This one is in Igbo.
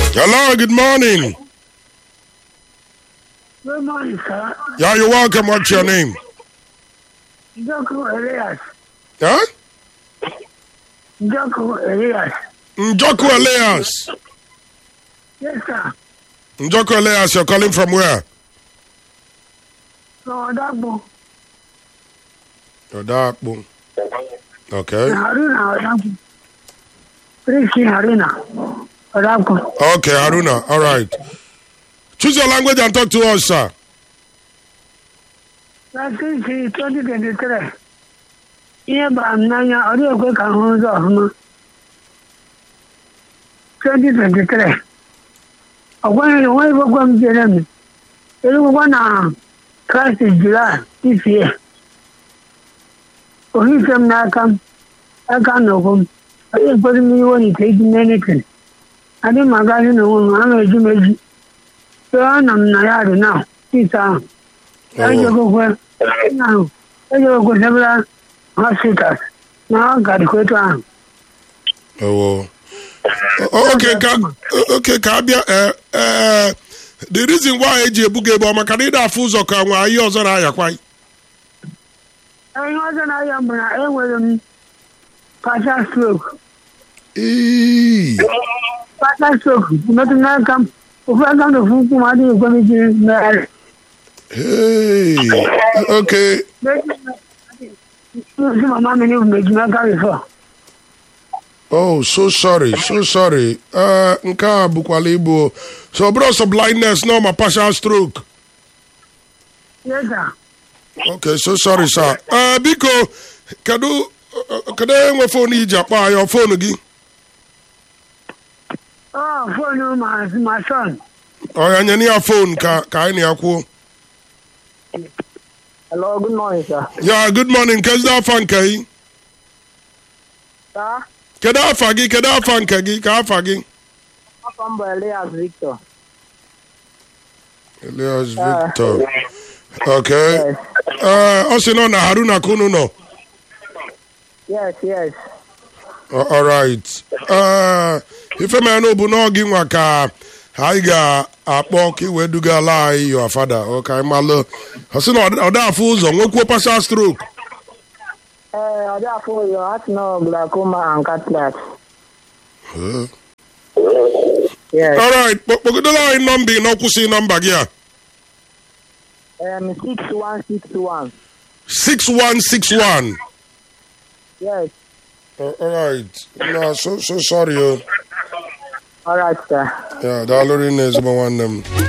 Hello, good morning. Good morning, sir. Yeah, you're welcome. What's your name? Njoku Elias. Huh? Njoku Elias. Njoku Elias. Yes, sir. Njoku Elias, you're calling from where? From Odagbo. Odakbu. Okay. Haruna Odagbo. Rishi Haruna Odagbo. Okay, Haruna. All right. Choose your language and talk to us, sir. Since 2023, ihe bara m n'anya ọ dịghị ekwe ka m hụ ụzọ ọhụma. 2023, ọ gwaghị na nwa igwe m jere m erugwakwa na Kraịst July this year. Ohiche m n'aka m aka n'ụkwụ m ọ dịghị ekwere m iwe n'ite iji n'enitin. Adị m agaghị n'onwe m, a na-eji m eji. So anọ m na ya dị na isi ahụ. Ejegokwe several hospitals na ọ ga-adịkwetu ahụ. Oh. Okay, Kabia. The reason why eji ebuga ebe ọma ka na ịda afụ ụzọ ka nwa ihe ọzọ na-ayakwa. Ihe ọzọ na-aya m bụ na enwere m partial stroke. Partial stroke metụ n'aka m ofu aka m na ofu ụkwụ m adịghị ekwe m iji megharị. Hey, okay. Mama m na-ewu meji n'aka before. Oh, so sorry. Nke a bụkwala ibu. So, bro, so blindness, no, my partial stroke. Yes, sir. Okay, so sorry, sir. Biko, kedu enwe phone iji akpọ anyị phone gị? Oh, phone my son. Ya nye ya phone ka anyị na-akwụ. Hello, good morning, sir. Yeah, good morning. Kedu afa nke gị? Sir? Kedu afa nke gị? Ka afa gị? Afa m bụ Elias Victor. Elias Victor. Okay. Ọ sị nọ na Haruna Kunu nọ. Yes. All right. Ife mere bụ na gị nwa ka anyị ga-akpọ ka iwe dugala anyị your father. Okay, malụ. Ọ sị na ọ da afụ ụzọ nwekwuo partial stroke. Ọ dị afọ ụzọ, a sị na glaucoma and cataract. Yes. All right. Kpọgodola anyị nọmba ị nọkwụsị nọmba gị a. 6161. 6161. Yes. All right. No, so sorry. All right, sir. Yeah, daalụ rinne ezigbo nwanne m.